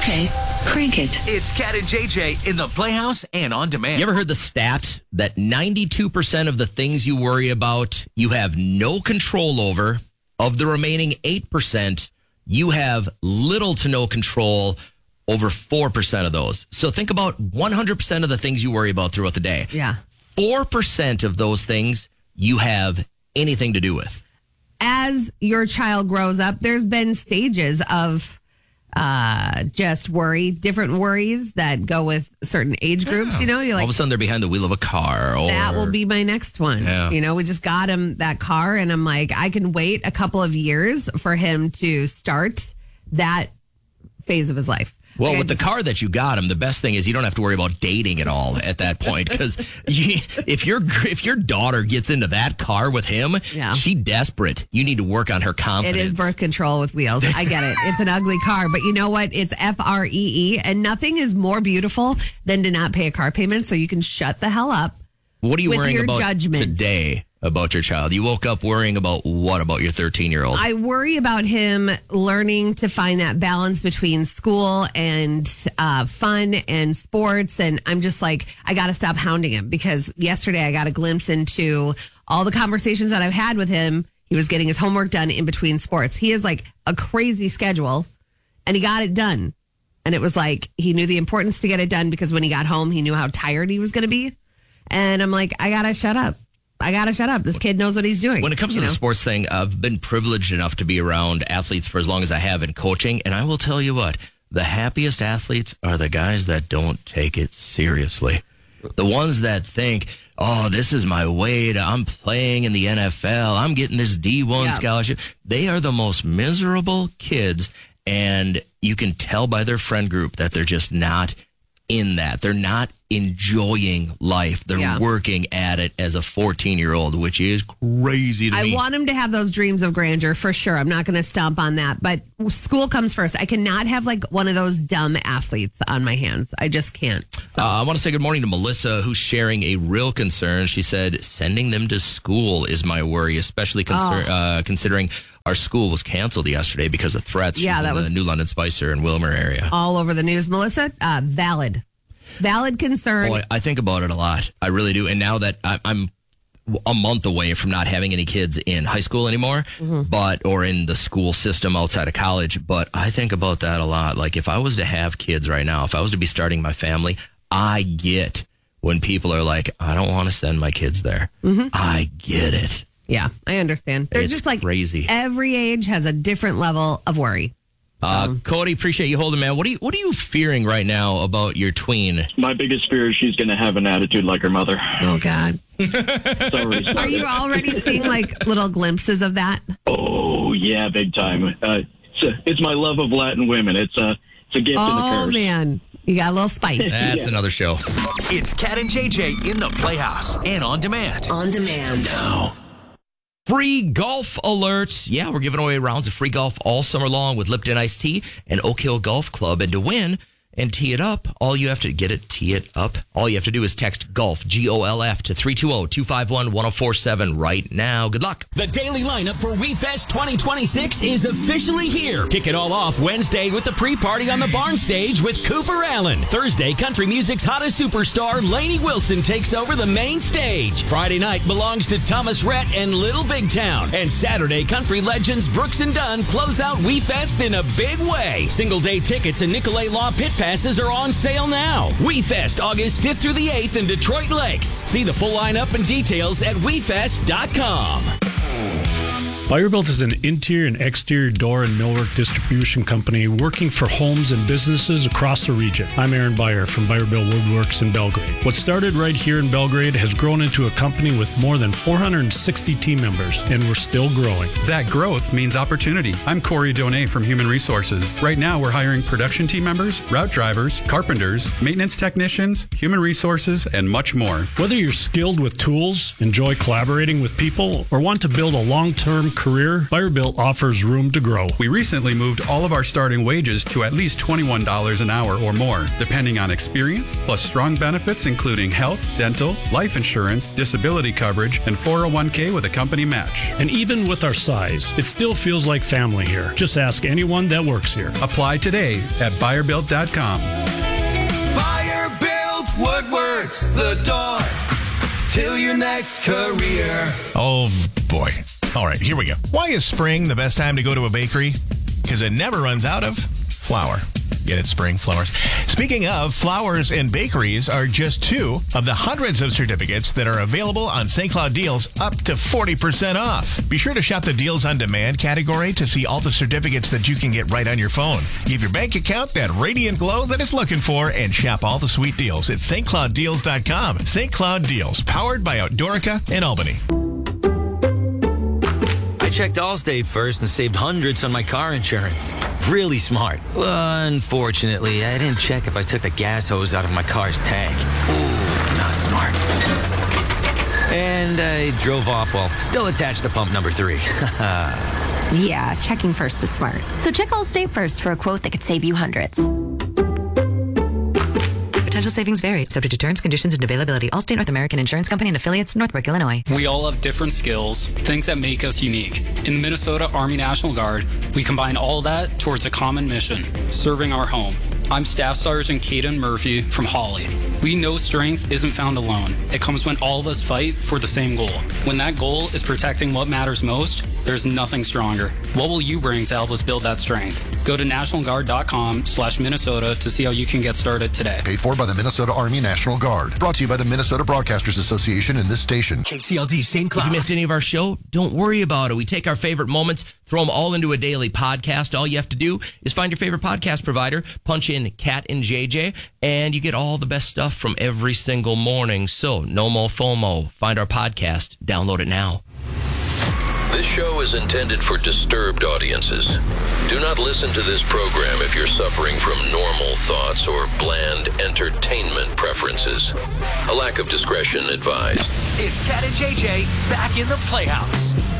Okay, crank it. It's Cat and JJ in the Playhouse and on demand. You ever heard the stat that 92% of the things you worry about, you have no control over? Of the remaining 8%, you have little to no control over 4% of those. So think about 100% of the things you worry about throughout the day. Yeah. 4% of those things you have anything to do with. As your child grows up, there's been stages of just worry, different worries that go with certain age groups. You know, you're like, all of a sudden they're behind the wheel of a car. Or, that will be my next one. Yeah. You know, we just got him that car, and I'm like, I can wait a couple of years for him to start that phase of his life. Well, with the car that you got him, the best thing is you don't have to worry about dating at all at that point. Because if your daughter gets into that car with him, she's desperate. You need to work on her confidence. It is birth control with wheels. I get it. It's an ugly car, but you know what? It's FREE, and nothing is more beautiful than to not pay a car payment, so you can shut the hell up. What are you with worrying your about judgment today? About your child? You woke up worrying about what about your 13-year-old? I worry about him learning to find that balance between school and fun and sports. And I'm just like, I got to stop hounding him, because yesterday I got a glimpse into all the conversations that I've had with him. He was getting his homework done in between sports. He has like a crazy schedule, and he got it done. And it was like, he knew the importance to get it done, because when he got home, he knew how tired he was going to be. And I'm like, I got to shut up. This kid knows what he's doing. When it comes to the sports thing, I've been privileged enough to be around athletes for as long as I have in coaching. And I will tell you what, the happiest athletes are the guys that don't take it seriously. The ones that think, oh, this is my way to, I'm playing in the NFL. I'm getting this D1 scholarship. They are the most miserable kids. And you can tell by their friend group that they're just not in that. They're not enjoying life. They're working at it as a 14-year-old, which is crazy to me. I want him to have those dreams of grandeur for sure. I'm not going to stomp on that, but school comes first. I cannot have like one of those dumb athletes on my hands. I just can't. So. I want to say good morning to Melissa, who's sharing a real concern. She said, sending them to school is my worry, especially considering our school was canceled yesterday because of threats. Yeah, that was the New London Spicer and Wilmer area. All over the news. Melissa, valid concern. Boy, I think about it a lot. I really do. And now that I'm a month away from not having any kids in high school anymore, or in the school system outside of college, but I think about that a lot. Like, if I was to have kids right now, if I was to be starting my family, I get when people are like, I don't want to send my kids there. I get it. Yeah, I understand. They're It's just like crazy. Every age has a different level of worry. Cody, appreciate you holding, man. What are you fearing right now about your tween? My biggest fear is she's going to have an attitude like her mother. Oh, God. Sorry. Are you already seeing like little glimpses of that? Oh, yeah, big time. It's my love of Latin women. It's a gift and a curse. Oh, man. You got a little spice. That's another show. It's Cat and JJ in the Playhouse and on demand. On demand. Now. Free golf alerts. Yeah, we're giving away rounds of free golf all summer long with Lipton Iced Tea and Oak Hill Golf Club. And to win and tee it up, all you have to do is text GOLF, GOLF, to 320-251-1047 right now. Good luck. The daily lineup for WeFest 2026 is officially here. Kick it all off Wednesday with the pre-party on the barn stage with Cooper Allen. Thursday, country music's hottest superstar, Lainey Wilson, takes over the main stage. Friday night belongs to Thomas Rhett and Little Big Town. And Saturday, country legends Brooks and Dunn close out WeFest in a big way. Single day tickets and Nicolay Law Pit Passes are on sale now. WeFest, August 5th through the 8th in Detroit Lakes. See the full lineup and details at WeFest.com. Buyer-Built is an interior and exterior door and millwork distribution company working for homes and businesses across the region. I'm Aaron Buyer from Buyer-Built Woodworks in Belgrade. What started right here in Belgrade has grown into a company with more than 460 team members, and we're still growing. That growth means opportunity. I'm Corey Donay from Human Resources. Right now, we're hiring production team members, route drivers, carpenters, maintenance technicians, human resources, and much more. Whether you're skilled with tools, enjoy collaborating with people, or want to build a long-term career, Byerbuilt offers room to grow. We recently moved all of our starting wages to at least $21 an hour or more, depending on experience, plus strong benefits including health, dental, life insurance, disability coverage, and 401k with a company match. And even with our size, it still feels like family here. Just ask anyone that works here. Apply today at BuyerBuilt.com. Built Woodworks, the door to your next career. Oh, boy. All right, here we go. Why is spring the best time to go to a bakery? Because it never runs out of flour. Get it, spring flowers. Speaking of, flowers and bakeries are just two of the hundreds of certificates that are available on St. Cloud Deals, up to 40% off. Be sure to shop the Deals on Demand category to see all the certificates that you can get right on your phone. Give your bank account that radiant glow that it's looking for and shop all the sweet deals at stclouddeals.com. St. Cloud Deals, powered by Outdoorica and Albany. I checked Allstate first and saved hundreds on my car insurance. Really smart. Unfortunately, I didn't check if I took the gas hose out of my car's tank. Ooh, not smart. And I drove off while still attached to pump number 3. Yeah, checking first is smart. So check Allstate first for a quote that could save you hundreds. Potential savings vary, subject to terms, conditions, and availability. Allstate North American Insurance Company and affiliates, Northbrook, Illinois. We all have different skills, things that make us unique. In the Minnesota Army National Guard, we combine all that towards a common mission, serving our home. I'm Staff Sergeant Caden Murphy from Hawley. We know strength isn't found alone. It comes when all of us fight for the same goal. When that goal is protecting what matters most, there's nothing stronger. What will you bring to help us build that strength? Go to nationalguard.com/Minnesota to see how you can get started today. Paid for by the Minnesota Army National Guard. Brought to you by the Minnesota Broadcasters Association and this station. KCLD St. Cloud. If you missed any of our show, don't worry about it. We take our favorite moments, throw them all into a daily podcast. All you have to do is find your favorite podcast provider, punch in Cat and JJ, and you get all the best stuff from every single morning. So, no more FOMO. Find our podcast. Download it now. This show is intended for disturbed audiences. Do not listen to this program if you're suffering from normal thoughts or bland entertainment preferences. A lack of discretion advised. It's Cat and JJ back in the Playhouse.